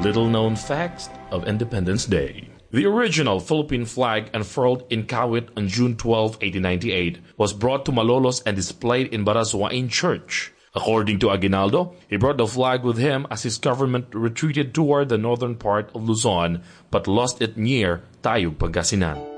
Little-known facts of Independence Day. The original Philippine flag, unfurled in Kawit on June 12, 1898, was brought to Malolos and displayed in Baraswain Church. According to Aguinaldo, he brought the flag with him as his government retreated toward the northern part of Luzon but lost it near Tayug, Pangasinan.